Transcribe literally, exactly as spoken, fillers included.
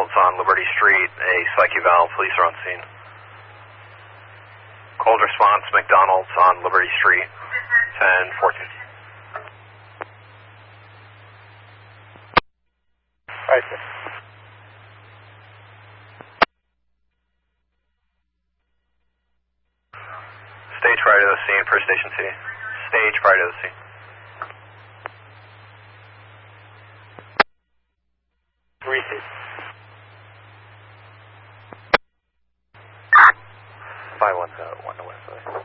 McDonald's on Liberty Street. A psych eval. Police are on scene. Cold response, McDonald's on Liberty Street. ten fourteen. Right, sir. Stage prior to the scene, First Station C. Stage prior to the scene. Three six. Five one uh, one to west. Sorry.